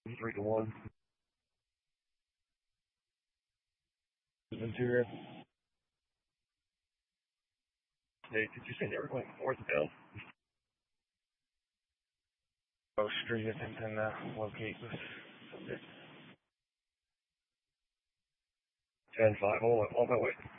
3 to 1. Interior. Hey, did you say they were going northbound? Oh, street attempting to locate this subject. 10-5, on my way.